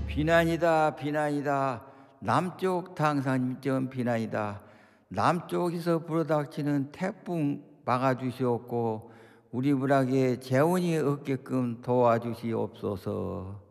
비난이다, 비난이다. 남쪽 당상님 비난이다. 남쪽에서 불어닥치는 태풍 막아주시옵고 우리 문학에 재원이 없게끔 도와주시옵소서.